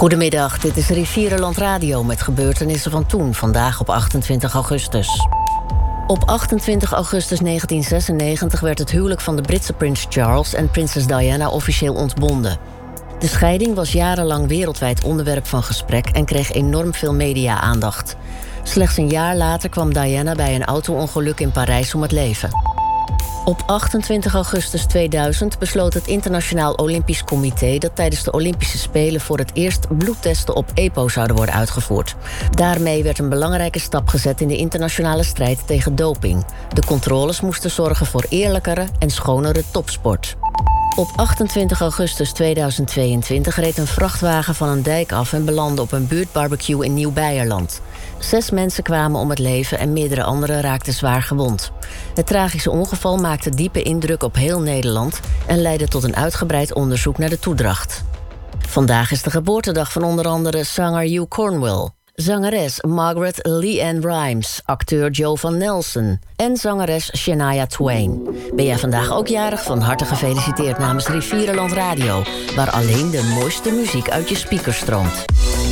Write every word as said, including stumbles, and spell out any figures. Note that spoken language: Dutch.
Goedemiddag, dit is Rivierenland Radio met gebeurtenissen van toen, vandaag op achtentwintig augustus. Op achtentwintig augustus negentien zesennegentig werd het huwelijk van de Britse prins Charles en prinses Diana officieel ontbonden. De scheiding was jarenlang wereldwijd onderwerp van gesprek en kreeg enorm veel media-aandacht. Slechts een jaar later kwam Diana bij een auto-ongeluk in Parijs om het leven. Op achtentwintig augustus tweeduizend besloot het Internationaal Olympisch Comité dat tijdens de Olympische Spelen voor het eerst bloedtesten op E P O zouden worden uitgevoerd. Daarmee werd een belangrijke stap gezet in de internationale strijd tegen doping. De controles moesten zorgen voor eerlijkere en schonere topsport. Op achtentwintig augustus tweeduizend tweeëntwintig reed een vrachtwagen van een dijk af en belandde op een buurtbarbecue in Nieuw-Beierland. Zes mensen kwamen om het leven en meerdere anderen raakten zwaar gewond. Het tragische ongeval maakte diepe indruk op heel Nederland en leidde tot een uitgebreid onderzoek naar de toedracht. Vandaag is de geboortedag van onder andere zanger Hugh Cornwell, zangeres Margaret Leanne Rimes, acteur Joe van Nelson en zangeres Shania Twain. Ben jij vandaag ook jarig? Van harte gefeliciteerd namens Rivierenland Radio, waar alleen de mooiste muziek uit je speakers stroomt.